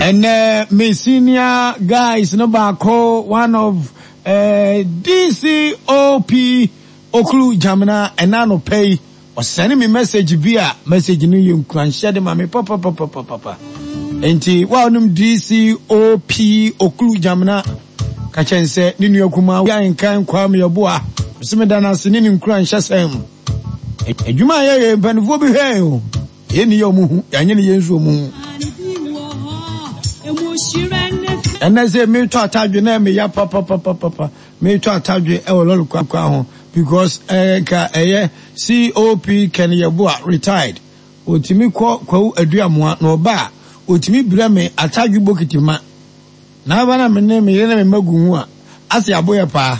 And my senior guys, no bako, one of DCOP Oklu Jamina, and I no pay or sending me message via message in you can share them me papa. Enti wanum DCOP Oklu Jamina Kachen say Nini Okuma ya nkan kwa me yoboa simedana sinini nkran hyasem edwuma ye mpanfo bi hwe ye ni yomu yanye ni yensu omu and say me to atadwe na me ya papa me to atadwe e wololu kwa ho because ka COP Ken Yeboah retired otimi kwa aduamoa na oba otimi bira me atadwe bokitima na bana me ne me yene me magu a ase aboye pa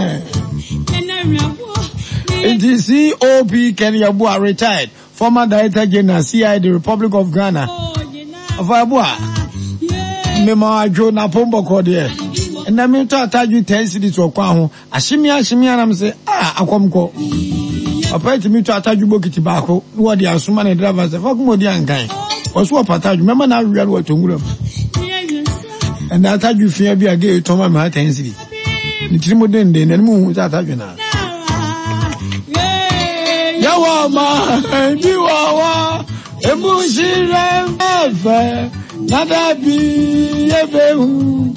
COP Ken Yeboah retired former director general CI the Republic of Ghana of Abua mema ajo na pombo ko de na me to ataju 10 cities okwa ho ashimia na me say akwamko opeti me to ataju bokiti ba ko wo de asuma na driver say fakumo di ankan oso opataju mema na wialo watongura and ataju fia bi age to ma 10 cities ni tirimo den na mu hu ataju na yawa ma ndi wawa emushire mfe nadabi yebehu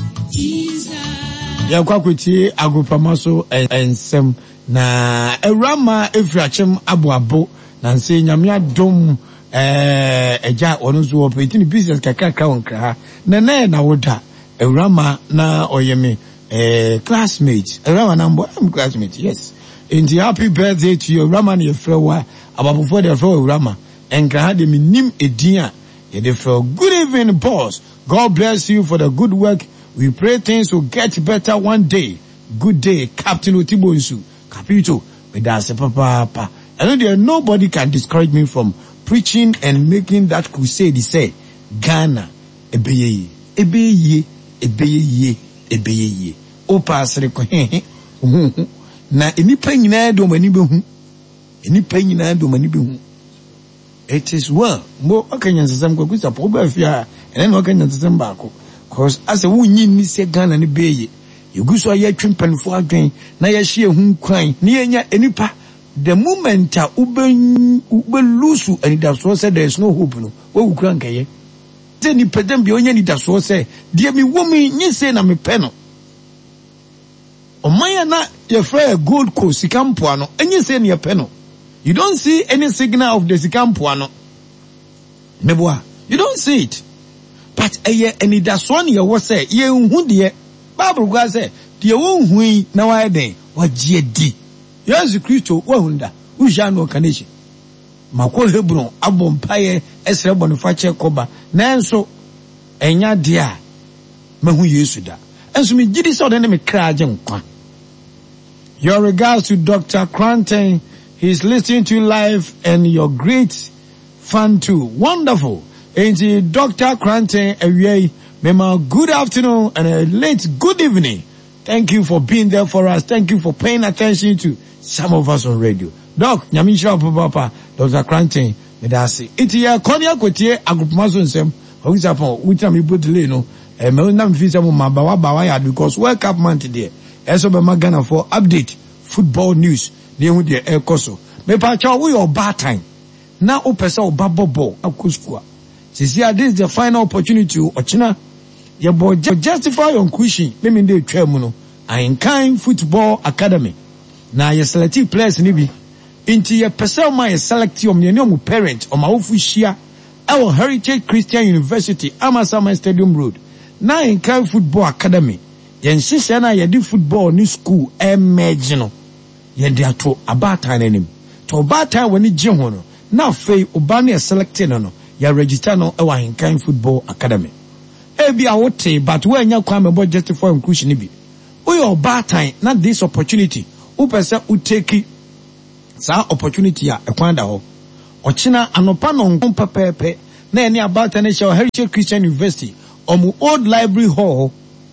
yakwakwiti agopamaso ensem na ewrama efrachem aboabo na nse nyamia dom eja onzo operating business kakaka wonkra na woda ewrama na oyeme classmate ewrama na mbo classmate yes in the happy birthday to your Rama na yefrewa ababufo de frewa Rama enkra de minim edin a ye feel good evening boss. God bless you for the good work. We pray things will get better one day. Good day, Captain Otibonsu. Capito, with us, papa. I know there nobody can discourage me from preaching and making that crusade. He say, Ghana, ebeye. O pastor, na enipa nyina do mani behu. It is well. Mo akanya nsesam kwa kusa po ba fia ene no akanya nsesam ba ko cause as a wunyi ni se Ghana ni beye yeguso aye twempanfo adwen na ye hye hu kwan ni enya enipa the moment a ube lusu and that so say there is no hope no we ukran kaye te ni pedem bi onya ni da so say de mi womi nyi se na me pe no omaya na ye fra gold coast sikampo ano enyi se ni ye pe no. You don't see any signal of the sikampuano. Meboa, you don't see it. But any that's one you was say, ye unhundia. Bible God say, the one hui na wa den, wa jedi. Yes, Christo, wahunda, ujano kaneshi. Makol Hebron, abon paye, esre boniface koba, nanso, enya dia, mehu yesuda. Enso mi jidi so den me kraje nkwa. Your regards to Dr. Cranton. He's listening to you live and you're great fan too. Wonderful. And Dr. Cranton, Mema, good afternoon and a late good evening. Thank you for being there for us. Thank you for paying attention to some of us on radio. Doc, Nyamisha Papa, Dr. Cranton, Medasi. Iti ya konya kotie agrupumaso nsem. Howisapo, utam ibutile no. Meunam fisa mo mabawa ya because World Cup month there. Eso be magana for update football news. Nehu de ekoso me pa cha we your bad time na o pesa o babobo akoskua sisi this is the final opportunity ochina ye bo justify your question let me dey twam no Ankan Football Academy na ye select players ni bi inti ye pesa ma ye select your ne no parent o ma ofu hia our Heritage Christian University Amasama Stadium Road na Ankan Football Academy ye nsese na ye di football ni school emerge no yende ato abatan nanim to abatan wani gye ho no na afei oba na selected no ya register no e wa Ankan Football Academy e bi a wote but we anya kwa me budget for inclusion bi o your abatan na this opportunity o pese o take sa opportunity a ekwanda ho ochina anopa no pepepe na eni abatan na show Heritage Christian University omu old library hall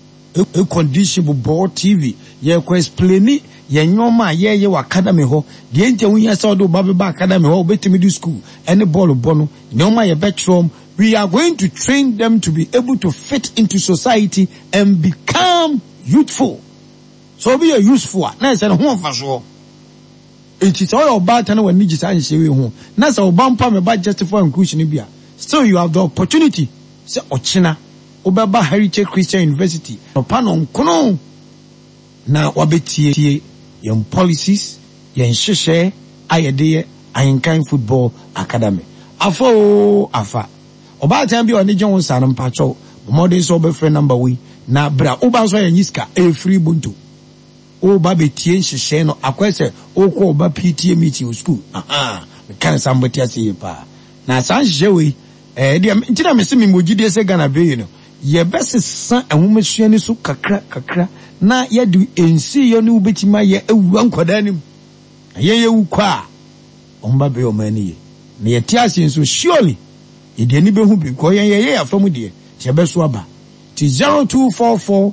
a condition board TV ye ko explain ye nyoma ye wa academy ho de ntia wunya sa do ba academy ho betimi do school any ball bono nyoma ye betrom we are going to train them to be able to fit into society and become youthful. So be a useful. Na say no fa so. It is all about and when need and say we ho. Na say obampa me ba justify inclusion bia. Still you have the opportunity. Say ochina obeba Heritage Christian University. No panon kono na wabetie your policies, your sheshe ayede Ayenkan Football Academy. Afa. Oba time bi oni John Sanam Pacho. Modern so be friend number we na bra oba so ya nyiska e free buntu. Oba betie nhyehyɛ no akwese okɔ oba PTA meeting school. Me kan somebody ase pa. Na san nhyehyɛ we dia ntina me se me mogide se Ghana be no. Ye besesa ahomesua ni so kakra na ye du ensi ye no betima ye awura nkwada nim. Ye wukwa omba be omani na ye tiase nso surely e de ni be hu bi ko ye afam de ti be so aba ti 0244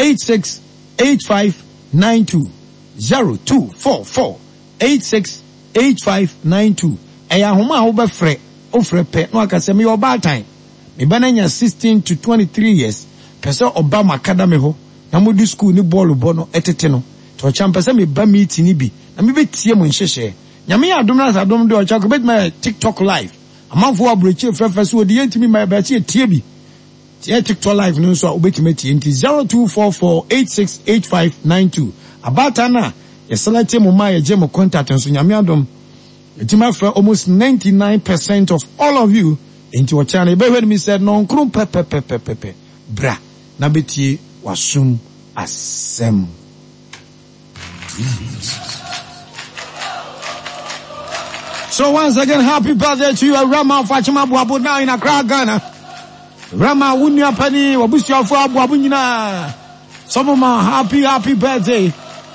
868592 0244 868592 eya homa wo be frɛ o frɛ pɛ no aka se me oba time me bananya 16 to 23 years pese Obama Academy ho na mo di school ni ball no etete no to champa se me ba meeting ni bi na me betie mo nhyehyɛ nyame ya adom na adom de o cha ko bet my TikTok live amanfo abrochi frɛfrɛ so odi yentimi my ba tie bi tie TikTok live no so obetime tie nti 0244 868592 abata na ye select mo ma ye je mo contact nso nyame adom etima fra almost 99% of all of you into your channel be when me said no nkrum pepe bra na betie wasum asem. So once again, happy birthday to you, Rama Fatima Buabu now in Accra, Ghana. Rama Wunya Penny, Wabusia for Buabunyina. Some of my happy birthday.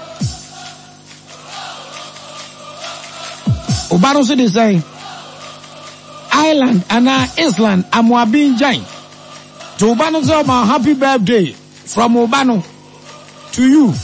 Obano said the same. Island and Island, Amwabin Jain. To Obano say my happy birthday from Obano to you.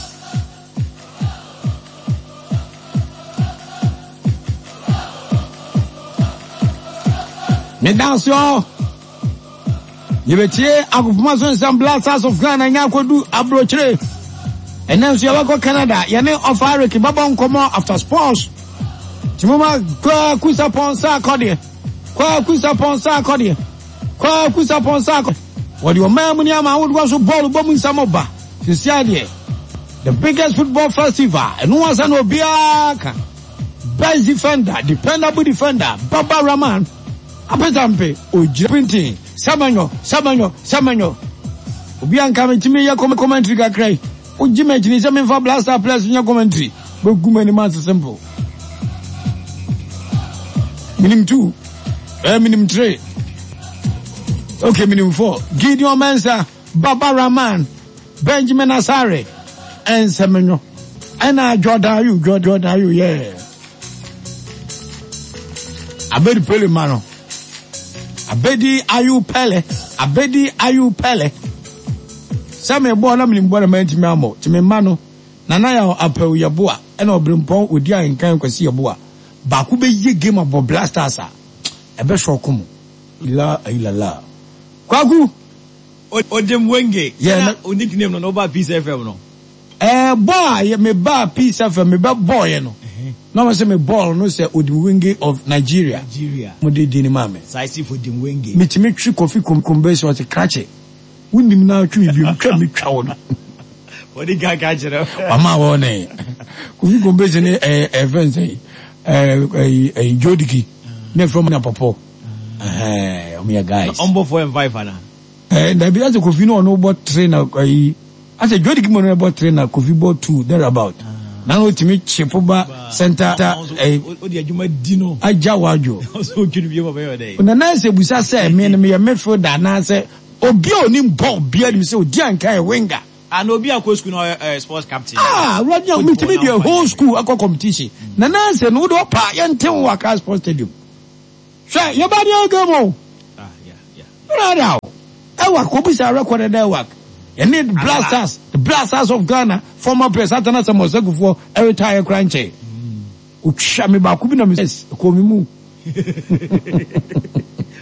Me dance yo. You betie akufuma some blasters of Ghana nyakodu abrochire. And then you go Canada. You know of Eric Babon come after sports. Timoma kwa kusa ponsa kodi. Kwa kusa ponsa kodi. Kwa kusa ponsa kodi. What your man muni ama would was ball bombing samoba. Sincerely. The biggest football festival and who was an obiaka. Best defender, dependable defender, Baba Rahman. Apetampe oji printing samanyo obianka metime ya commentary kakrai oji mejini se memfa blaster plus nya commentary begumani man simple minim 2 minim 3 okay minim 4 Gideon Mensah Baba Rahman Benjamin Asare and Semenyo and Jordan you yeah abedi pele mano Abedi Ayu Pele. Same bo na mlimbo na mantimi amo. Time mano nana ya apew yeboa e na obrimpon odi ankan kwasi yeboa. Ba ku be ye game of blasters a. Ebe shokum. Ila. Kwaku Odem Wenge. Yeah, o nickname no ba Peace FM no. Boy, me ba Peace FM me ba boy no. No one say me ball no say Odimwenge of Nigeria. Mo de dini mame. So I see for Odimwenge. Me timi twi coffee kumbeso what krache. Wunim na twi bi mtwa me twa wo no. What the guy catch it. Mama wone. Coffee kumbeso ne event Jodiki. Ne from na popo. Omiya guys. Ombo 4 and 5 ana. Na bi as coffee no bot trainer as a Jodiki mo no bot trainer coffee bot 2 there about. Now to me Chipoba Center Dino Ajawajo. Also could be over there. When the nice busa say me midfield and say Obio nim ball beard me so Dianka Wenger. And Obia school sports captain. Roger me to be the whole school aqua competition. Nana say no do pa yanten waka sports stadium. Say your body go. Yeah. Now. Ewa kobisa record that work. You need the blasters of Ghana, former president Samoseku for a retired crunchy. Uchami Bakubi no miss Komimu.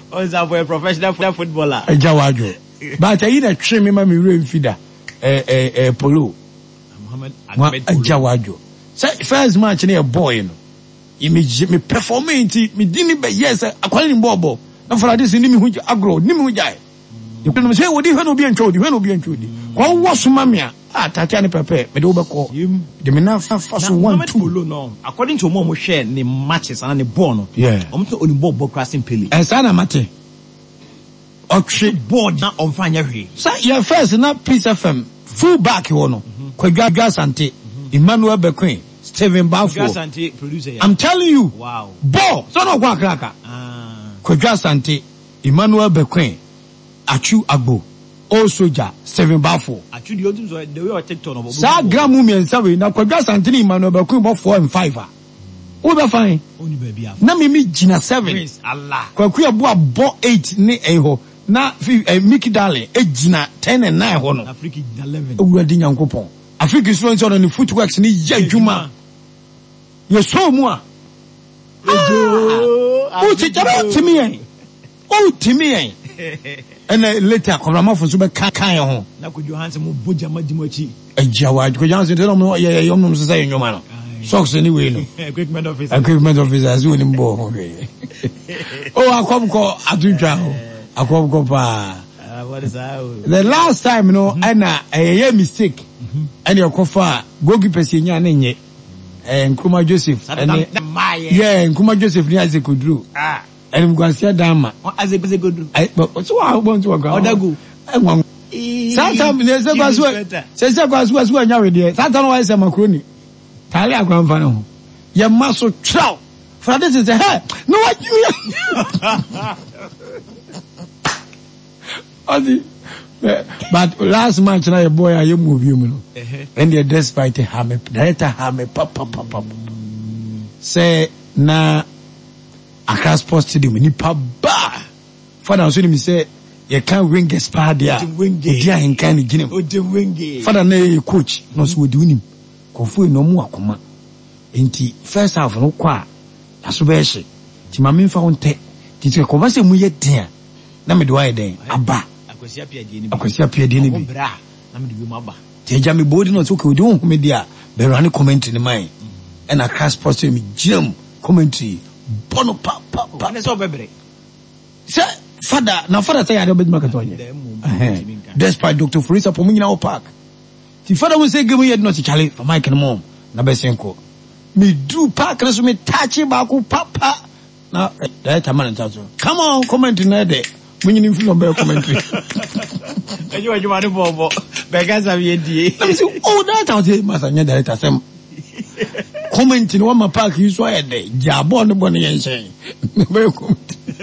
Oh, is that for a professional footballer? Jawajo. But I either trim me mammy rain feeder polo. Muhammad Jawajo. Say first match near boy, you know. Me performing me didn't be yes, I call him Bobo. And for this in me who agro, Nimu Jai. You can say what you be enjoyed, you will be enjoyed. What was Mamia? Tatiana Pepe, Medobako. The Menaf first 1 2. No, according to Momo share the matches and the bono. Yeah. I'm to only Bob crossing Pili. And Sana Mate. Okay, board not on fire. So your first not Peace FM. Full back, you know. Kwaga Sante, Emmanuel Bequin, Stephen Balfour. I'm telling you. Wow. Bo, so no one cracker. Kwaga Sante, Emmanuel Bequin, Achu Agbo, Old Soldier, Stephen Balfour. Achu the way I take turn of Sa Gramumi and Savi, now Kwaga Sante, Emmanuel Bequin, about 4 and 5. Over fine. Only baby. Na me Gina 7. Allah. Kwaku bo 8 ni eho. Na Mickey Darling, Gina 10 and 9 hono. Africa 11. Uradi Nyankopon. Africa is running on the footworks ni Juma. You saw more. Oh, to me. Oh, to me. And later, Korama for Super Kakayo. Now could you answer more Bujama Dimochi? A Jawad, could you answer the no, yeah, you know, say in your man. Socks anyway. Equipment officer. Equipment officer as you in Bo. Oh, I come call Atuja. I come call what is that? The last time, you know, and a mistake. And your cofa, goalkeeper senior nenye. And Kuma Joseph. Yeah, and Kuma Joseph near as they could do. And I'm going to say Dama. As they could do. But so I want to go. I want. Sometimes there's a password. Says a password when you're there. Sometimes I'm a crony. Talia grandfather. Your muscle trout. For this is a hair. No, what you. But last month, now a boy, I move you, and they're despite a hammer, director hammer, pop. Say, na, a class posted him, ni pa ba. Father, I me say, you can't wing a spa there. Dear, and can't get him. Father, nay, coach, no, so we do him. Kofu no more, come Inti, first half, no qua. That's where she. Timamin found te. Tis a conversation with yet dear. Name do I then, Abba. Akwasi apia ni bi bra na me de mu aba teja me body no so ko de hu me dia be run commentary ni mai and a crash post me jam commentary bono pa na so bebre say father say I don't be market on despite Dr. Frisa Pomina Park the father will say give me not chale for Mike and mom na be senko me do park na so me touch ba ko papa na that man come on comment na there when you feel on commentary. And you want to bobo. Beggars have ye. Oh, that I was a master director. Some commenting on my park, you saw a day. Jabon the bonnie and saying, very comment.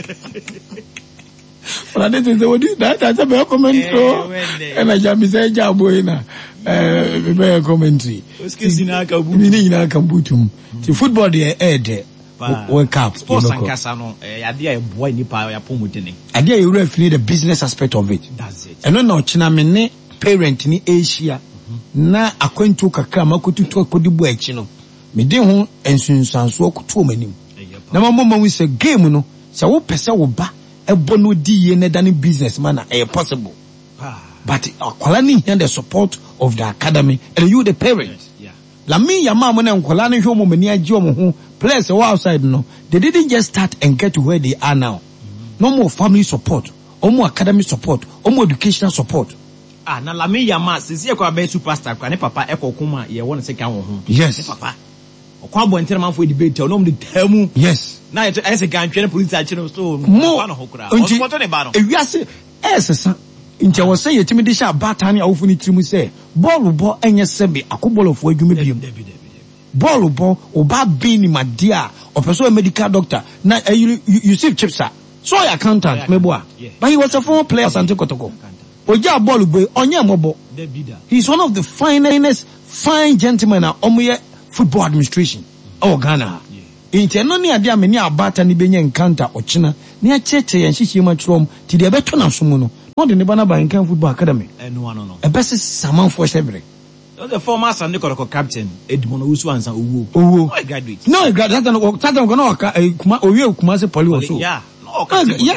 But I didn't say, what is that? That's a better comment. And I just say, Jaboina, very commentary. Meaning I can put him. The football, the air. World Cup. Sports and Casano, idea boy nipa ya pomutene. Idea you really the business aspect of it. That's it. And no china mene parent ni Asia na akwantu kakra makotutu akodibu echi no. Me de ho ensunsanso akutu omanim. Na mama we say game no, say wo pese wo ba ebo no di ye na dani business man na possible. But akwala ni here the support of the academy and you the parent. Yeah. La me ya mama na nkwala ni hwo mo mani agi omo ho. Players outside no, they didn't just start and get to where they are now. No more family support, no more academic support, no more educational support. Na Lami Yama, since you are a superstar, can papa echo kuma, you want to say, yes, papa. Or Kwabo and Terman for debate, or no, the term. Yes. Now, as a guy, police action, so more. Yes, yes, Inti was say, Timidisha Batani, often to me say, ball, and yes, Sebi, a couple of way you may be. Ball oba bini my dear or person a medical doctor na you see chips so accountant meboa but he was a former player Sante Kotoko oja ball boy onye mobo he's one of the finest fine gentlemen na omoye football administration Ghana inti no ne ade ameni abata ni benya encounter ochina ne acheche yan hihie matrom ti de beto na somu no no de ne bana ba Nkan Football Academy no ebese saman for shebre. The former Sunday Koroko captain Edmond Usu and Uwu. No, I graduate. No, I graduate. Tata Kumasi Poly also. Yeah. Yes.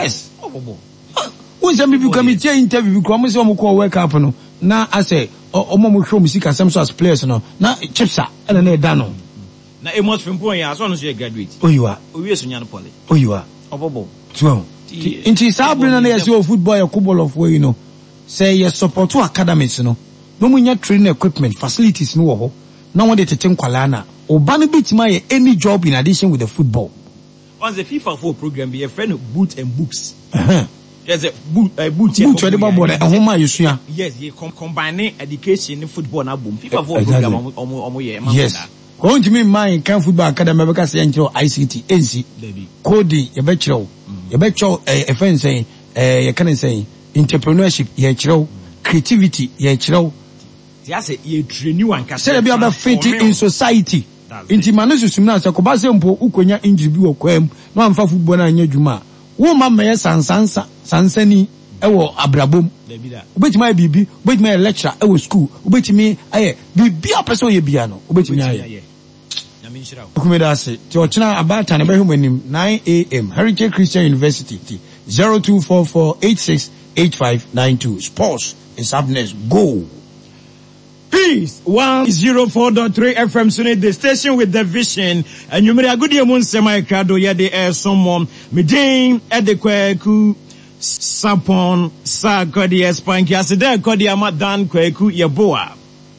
Who say me committee interview because me say omo call work up no. Na I say omo mo show music asem so as players no. Na chipsa and na da no. Na Amos Frimpong ya so no so graduate. Oh you are. Owie sunya no poly. Oh you are. Obobo. So. Inti sabri na yes your football your football of way you know. Say yes support to academies no. No munya training equipment facilities no ho. Na won dey tete nkwala na. Oba no bitima ye any job in addition with the football. Once the FIFA 4 program be a friend of boot and books. Yes, a boot. Boot where the ball and home you yes, you combining education in football na boom. FIFA 4 program omo ye. Yes. Going to me mind can football academy because say ICT, NC, coding, you bet you friend saying you can say entrepreneurship, you creativity, you say you train you and say be about fit in society. Inti manusu sumna se ko ba se mpo ukonya injury bi wo kwam no amfa football na anya dwuma wo ma me sansani ewo abrabom obetima bibi obetima lecture ewo school obetimi aye bibi apeso ye bia no obetimi aye na me nshira okumeda ase ti ochina abata na behum anim 9 am Heritage Christian University 0244868592 sports is up next. Go. Peace 104.3 FM Sunday, the station with the vision. And you may a good year moon semi crado ya de air someone midin at the kweku sapon sa kodi espanki asida kodi amadan kweku yeboa.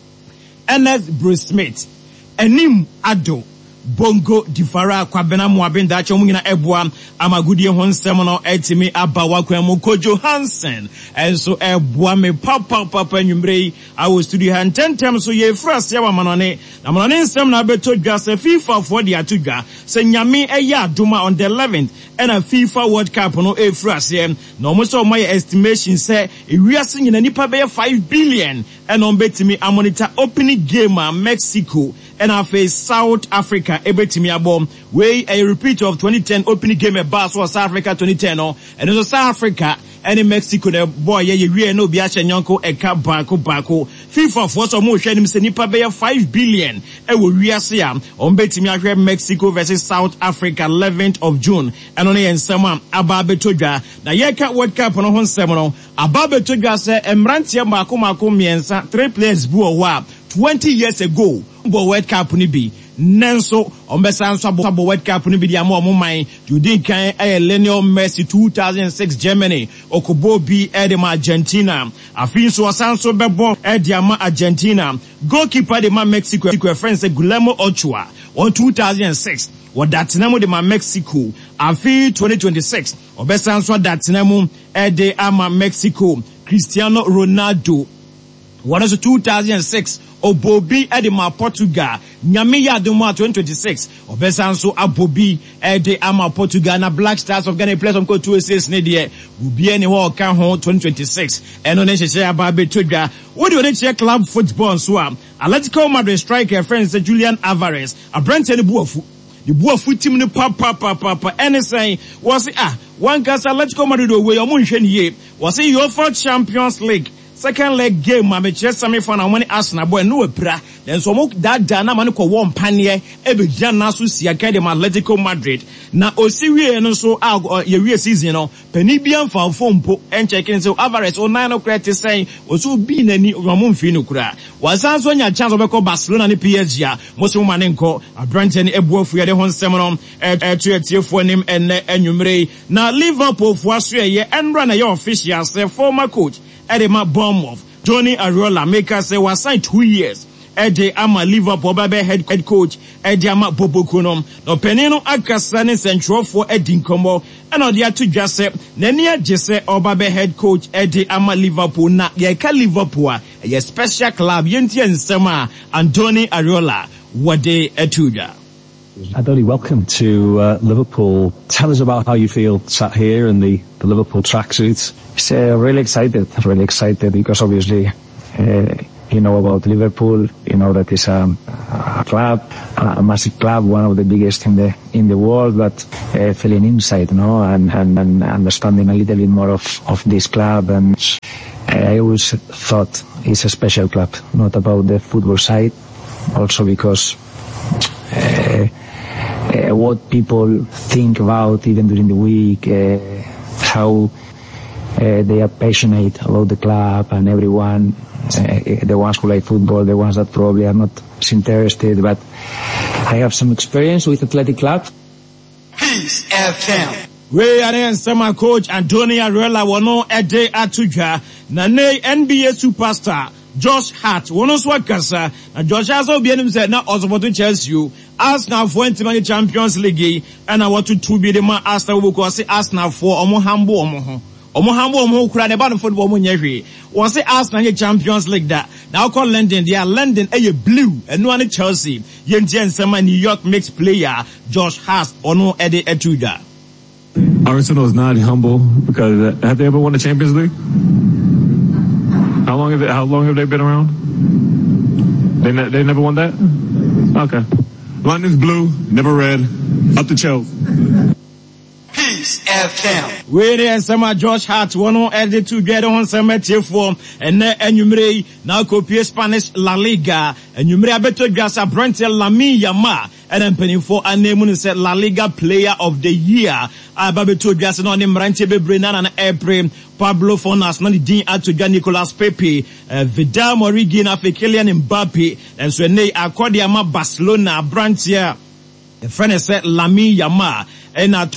Ernest Bruce Smith enim ado bongo difara kwa bena muabenda chomungina ebwa amagudie honsem no etimi abawa kwemu Kojo Hansen enso ebwa me papa nyumrei awo studio han 10 times so ye frase ya manone na manone nsem na beto dwa se FIFA for the atudwa se nyame eya adoma on the 11th and a FIFA World Cup no e frase na omo so my estimation say ewiase nyina nipa be 5 billion and on betimi amonita opening game Mexico and I face South Africa ebetimi abom we a repeat of 2010 opening game at South Africa 2010 no and also South Africa and in Mexico the boy we no bi ache nyonko eka bako FIFA for so mo hwe nim se nipa be 5 billion e wo wiase am on betimi ahwe Mexico versus South Africa 11th of June and on ensema aba betodwa na yeka World Cup no ho nsem no aba betodwa se emrantie mako miensa 3 players bu o wa 20 years ago World Cup ni bi Nenso ombesa nso abo World Cup ni bi dia mo man Judin kan Lionel Messi 2006 Germany okobo bi edema Argentina afin so sanso bebo ediama Argentina goalkeeper de ma Mexico friend say Guillermo Ochoa on 2006 wadatinamo de ma Mexico afi 2026 obesa nso datinamo ede ama Mexico Cristiano Ronaldo what is 2006 Obobi edema Portugal nyame yadumo 2026 obesanso abobi ede ama Portugal na Black Stars of Ghana players on code 286 ne de ubi ene ho ka ho 2026 eno ne hyehyɛ aba betodwa wo de one check club football so Atletico Madrid striker friends Julian Alvarez abrante ne buafu the buafu team ne papa ene say was one cast Atletico Madrid we omo nhwe ne ye was UEFA Champions League second leg game Manchester semi-final when Arsenal boy no epra then so mo that na man ko won panie e be gya na so sia ka de Atletico Madrid na osiwie no so ye wie season no pani bia mfa fompo en checking so Alvarez o 9 credit saying oso bi nani omo mfi no kura wasan so nya chance obekọ Barcelona ne PSG a mo so ma ne nko abrante ne ebuafu ye de hon sem no etiefo nim enne anwumre na Liverpool fo aso ye enra na ye official say former coach Edema Bournemouth Tony Ariola make us say was signed 2 years Ede ama Liverpool babe head coach Ede ama Bobokunom no penino akasa ne central for Edinkomo and odi atudwa se nani agese obabe head coach Ede ama Liverpool na ye ka Liverpool a special club yenti ensema Anthony Ariola wade atudwa. Adoni, welcome to Liverpool. Tell us about how you feel sat here in the Liverpool tracksuits. It's really excited because obviously you know about Liverpool, you know that it's a club, a massive club, one of the biggest in the world, but feeling inside, no, and understanding a little bit more of this club. And I always thought it's a special club, not about the football side, also because what people think about even during the week, how They are passionate about the club and everyone. The ones who like football, the ones that probably are not interested, but I have some experience with athletic clubs. Peace FM. We are in summer coach Antonio Ariola wono ede atudwa na ne NBA superstar Josh Hart wono so akasa na Josh Hart so bienim say na ozoboto Chelsea Arsenal for Inter Champions League and I want to be the man Arsenal because Arsenal for omo hambo kura ne ba no football mo nyehwe was say Arsenal Champions League that now call London they are London blue and no one Chelsea yentie nsema New York Knicks player Josh Hart ono ede atudwa. Arsenal is not humble because have they ever won the Champions League? How long have they been around? They never won that? Okay. London's blue, never red. Up to Chelsea. Peace FM. We there some Josh Hart one edit to get on some for and enumere now copy Spanish La Liga and numere beto gasa Brent Lamine Yamal and then penny for a name said La Liga Player of the Year. Ababeto gasa no name Rante Bebrenan and April Pablo Fornas no din atoga Nicolas Pepe Vidal Morigi na Kylian Mbappe and so ne Accordiama Barcelona Brantia. The friend said Lamine Yamal and at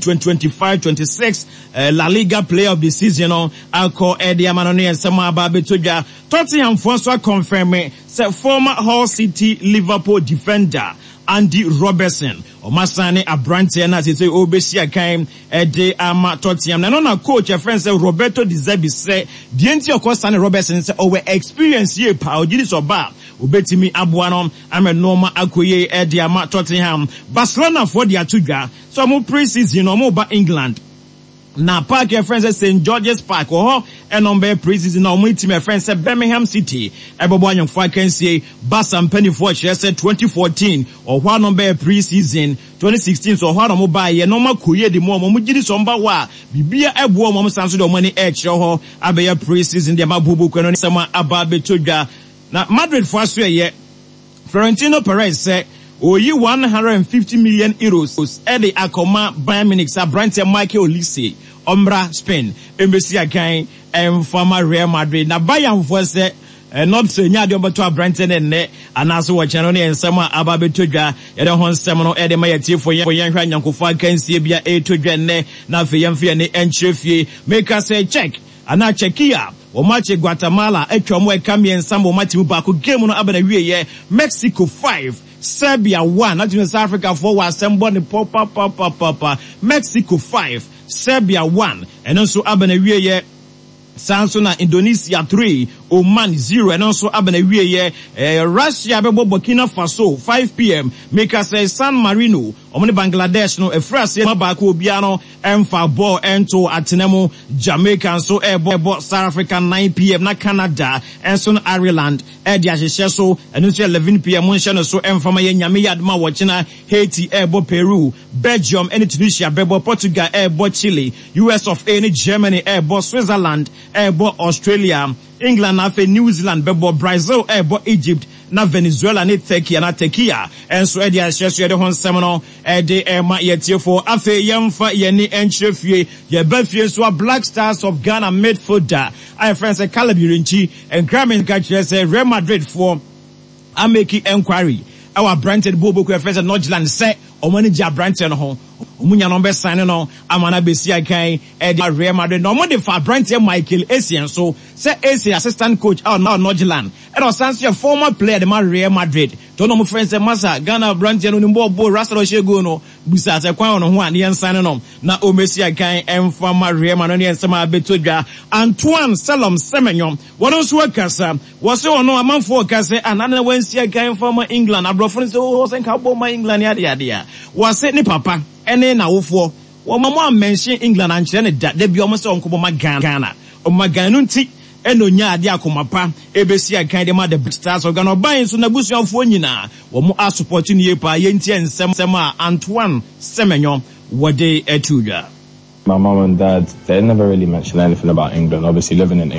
2025-26 La Liga Player of the Season Alco Eddie Amanoni and Sama Babetoja Tottenham François confirmed said former Hull City Liverpool defender Andy Robertson Omasane Abrante na say obesi akan Eddie Ama Tottenham na no coach a friend say Roberto De Zerbi say the enti okosane Robertson say our experience here pa odidi so ba obetimi aboano ame normal akoye Eddie Ama Tottenham Barcelona for the atudwa so mo pre-season no mo ba England na park your friends at St. George's Park and on be pre-season na mo team friends at Birmingham City ebobo anyon for can say Barca and Penny for said 2014 or one on be pre-season 2016 so one mo buy ye normal koye the mo gidi so mba wa bibia ebo mo sanso do money e kire ho abeya pre-season de mabubu kwano sama aba betodwa na Madrid for so ye Florentino Perez said oyi 150 million euros ede akoma Bayern Munich sa Brandon Michael Olise Ombra Spain embassy again and former Real Madrid na Bayern for say not so nya de obato Brandon enne anaso wo channel ne ensema ababetodwa ye de hon sem no ede mayetie for ye hwa nyankofo akansie bia etodwa ne na fe yemfe ne enchefie make us say check ana checkia Omache Guatemala etwa mo ekamie ensam Omache mu ba ko game no abana wieye Mexico 5 Serbia 1, not in South Africa 4 was somebody pop. Mexico 5, Serbia 1, and also Abanawiye, Sansona Indonesia 3, Oman 0, and also Abanawiye, Russia, Burkina Faso 5 p.m. Make us say San Marino, Omani Bangladesh, no, a fresh Mabako Biano, and Fabo, and to Atenemo, Jamaica, and so South Africa 9 p.m. na Canada, and so Ireland, Edia Sheso, and until 11 p.m. Munshano, so and from Yami Adma Wachina, Haiti, Airbo Peru, Belgium, and Tunisia, Bebo Portugal, Airbo Chile, US of A, Germany, Airbo Switzerland, Airbo Australia, England, Afe New Zealand, Bebo Brazil, Airbo Egypt, na Venezuela ni Turkey na Turkiya and so Edia Sheso de hon semono de ema yetie for afe yemfa ye ni enchefie ye bafie so Black Stars of Ghana midfielder I friends a Calabirinchi and Gramin catch say Real Madrid for ameki inquiry our Brandon Bobo ku friends Nordland say omani ja Brandon ho omunya no be sign no amana besi akan e Real Madrid no mo de fa Brandon Michael Essien so say Essien assistant coach now Nordland and also former player the man Real Madrid to no mo friends say masa Ghana Brandon no mbo Rasta Shego no busa say kwan no ho an yen sign no na o Messi akan em former Real Madrid yen sama betodwa Antoine Salom Semenyo won so akasa was say ono amanfo akasa anana wansi akan former England abrofo say o sen ka bo ma England ya was say ni papa ene na wofo wo mama mention England and China da bi o mo say onko ma Ghana o ma Ghana nti eno nya ade akomapa ebesi akan de ma the Stars of Ghana ban so na busuafo nyina wo mo support ni yepa yentie nsem a Antoine Semenyo wode etudwa. My mom and dad, they never really mentioned anything about England. Obviously living in England